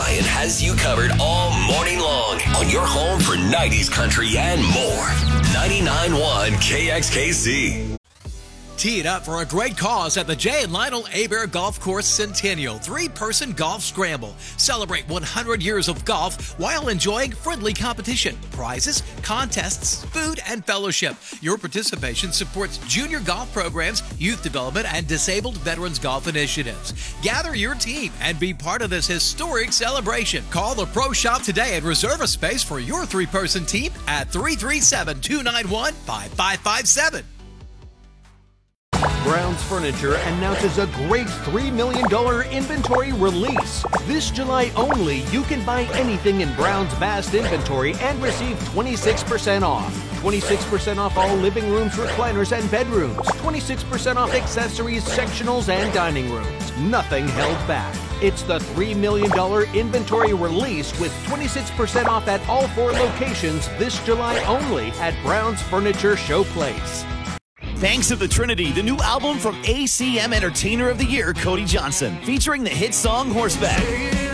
Ryan has you covered all morning long on your home for 90s country and more. 99.1 KXKC. Tee it up for a great cause at the Jay and Lionel Hebert Golf Course Centennial 3-person golf scramble. Celebrate 100 years of golf while enjoying friendly competition, prizes, contests, food, and fellowship. Your participation supports junior golf programs, youth development, and disabled veterans golf initiatives. Gather your team and be part of this historic celebration. Call the Pro Shop today and reserve a space for your 3-person team at 337-291-5557. Brown's Furniture announces a great $3 million inventory release. This July only, you can buy anything in Brown's vast inventory and receive 26% off. 26% off all living rooms, recliners, and bedrooms. 26% off accessories, sectionals, and dining rooms. Nothing held back. It's the $3 million inventory release with 26% off at all 4 locations this July only at Brown's Furniture Showplace. Banks of the Trinity, the new album from ACM Entertainer of the Year, Cody Johnson, featuring the hit song Horseback.